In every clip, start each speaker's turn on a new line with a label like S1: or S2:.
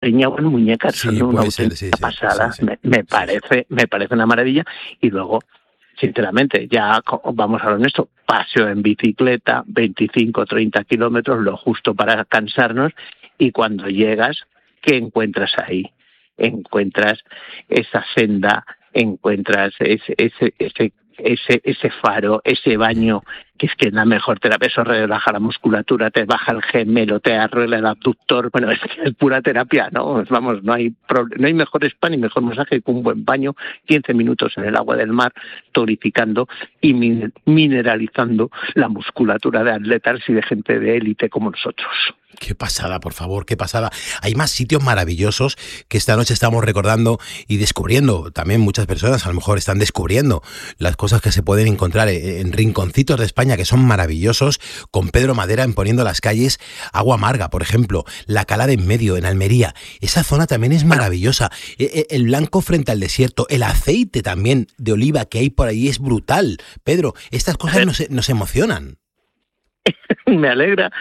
S1: Peña o en Muñecas,
S2: Sí,
S1: son una
S2: puede ser,
S1: auténtica
S2: sí,
S1: pasada.
S2: sí.
S1: Me parece una maravilla. Y luego, sinceramente, ya vamos a lo honesto, paseo en bicicleta, 25, 30 kilómetros, lo justo para cansarnos, y cuando llegas, ¿qué encuentras ahí? Encuentras esa senda, encuentras ese faro, ese baño, que es que es la mejor terapia. Eso relaja la musculatura, te baja el gemelo, te arregla el abductor. Bueno, es que es pura terapia, ¿no? Vamos, no hay mejor spa ni mejor masaje que un buen baño, 15 minutos en el agua del mar, tonificando y mineralizando la musculatura de atletas y de gente de élite como nosotros.
S2: Qué pasada, por favor, qué pasada. Hay más sitios maravillosos que esta noche estamos recordando y descubriendo. También muchas personas a lo mejor están descubriendo las cosas que se pueden encontrar en rinconcitos de España que son maravillosos, con Pedro Madera en Poniendo las Calles, Agua Amarga, por ejemplo, la Cala de en Medio, en Almería. Esa zona también es maravillosa. El blanco frente al desierto, el aceite también de oliva que hay por ahí es brutal. Pedro, estas cosas nos emocionan.
S1: Me alegra.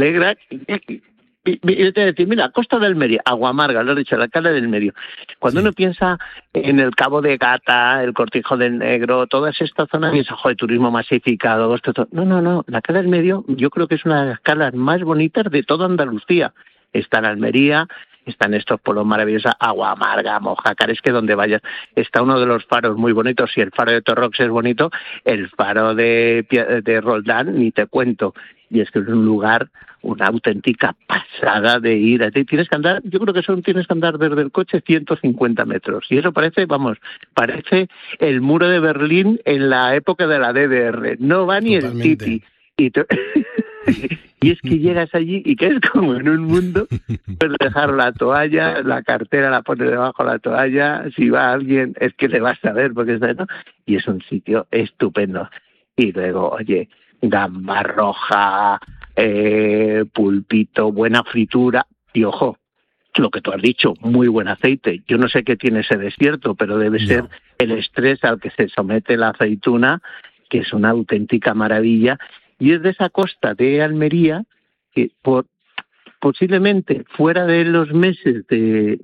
S1: Y te decir, mira, Costa del Medio, Agua Amarga, lo he dicho, la Cala del Medio. Cuando uno piensa en el Cabo de Gata, el Cortijo del Negro, todas estas zonas, piensa, joder, turismo masificado, esto. No, la Cala del Medio yo creo que es una de las calas más bonitas de toda Andalucía. Está en Almería, están estos pueblos maravillosos, Agua Amarga, Mojácar, es que donde vayas está uno de los faros muy bonitos. Si el faro de Torrox es bonito, el faro de Roldán ni te cuento. Y es que es un lugar, una auténtica pasada de ir. Tienes que andar, yo creo que tienes que andar desde el coche 150 metros. Y eso parece el muro de Berlín en la época de la DDR. No va ni el Titi. Y es que llegas allí y que es como en un mundo, puedes dejar la toalla, la cartera la pones debajo de la toalla, si va alguien es que le vas a ver porque está, ¿no? Y es un sitio estupendo. Y luego, oye, gamba roja, pulpito, buena fritura y ojo, lo que tú has dicho, muy buen aceite. Yo no sé qué tiene ese desierto, pero debe ser el estrés al que se somete la aceituna, que es una auténtica maravilla. Y es de esa costa de Almería que posiblemente fuera de los meses de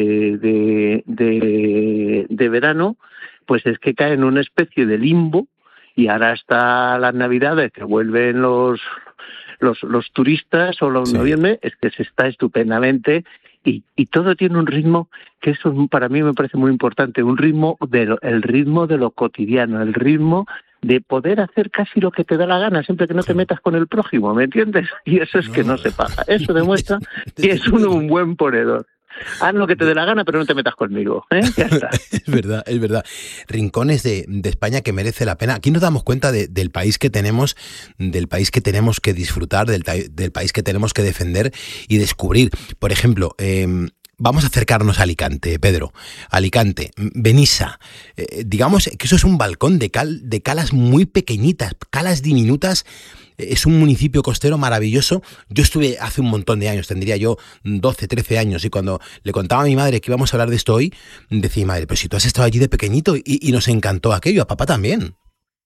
S1: verano, pues es que cae en una especie de limbo. Y ahora hasta las Navidades, que vuelven los turistas o los noviembre, es que se está estupendamente y todo tiene un ritmo que eso para mí me parece muy importante, el ritmo de lo cotidiano, el ritmo de poder hacer casi lo que te da la gana, siempre que no te metas con el prójimo, ¿me entiendes? Y eso es que no se paga. Eso demuestra que es uno un buen ponedor. Haz lo que te dé la gana, pero no te metas conmigo, ¿eh? Ya está.
S2: Es verdad. Rincones de España que merece la pena. Aquí nos damos cuenta del país que tenemos, del país que tenemos que disfrutar, del país que tenemos que defender y descubrir. Por ejemplo, vamos a acercarnos a Alicante, Pedro. Alicante, Benissa. Digamos que eso es un balcón de calas muy pequeñitas, calas diminutas. Es un municipio costero maravilloso. Yo estuve hace un montón de años, tendría yo 12, 13 años, y cuando le contaba a mi madre que íbamos a hablar de esto hoy, decía, madre, pero si tú has estado allí de pequeñito y nos encantó aquello, a papá también.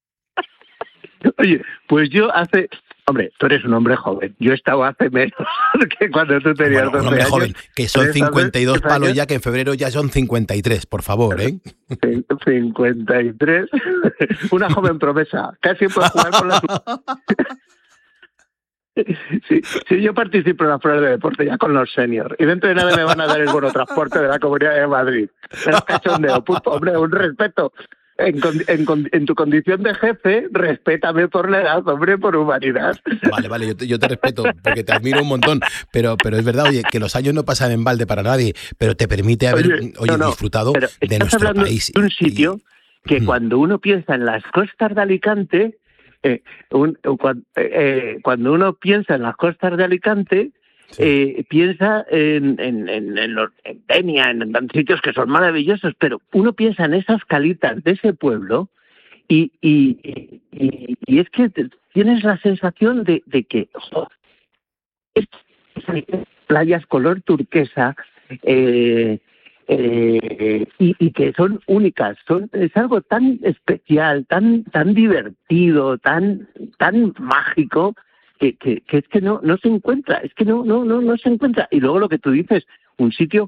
S1: Oye, pues Hombre, tú eres un hombre joven. Yo he estado hace menos que cuando tú tenías 12 años.
S2: Un hombre joven, que son 52 palos ya, que en febrero ya son 53, por favor, ¿eh?
S1: 53. Una joven promesa. Casi puedo jugar con la... Sí, yo participo en las pruebas de deporte ya con los seniors. Y dentro de nada me van a dar el bono transporte de la Comunidad de Madrid. Pero cachondeo, puto, hombre, un respeto. En tu condición de jefe, respétame por la edad, hombre, por humanidad.
S2: Vale, yo te respeto porque te admiro un montón, pero es verdad, oye, que los años no pasan en balde para nadie, pero te permite haber disfrutado de nuestro país.
S1: Un sitio que cuando uno piensa en las costas de Alicante, cuando uno piensa en las costas de Alicante, piensa en Denia, en sitios que son maravillosos, pero uno piensa en esas calitas de ese pueblo y es que tienes la sensación de que playas color turquesa y que son únicas, es algo tan especial, tan divertido, tan mágico, que es que no se encuentra, no se encuentra. Y luego lo que tú dices, un sitio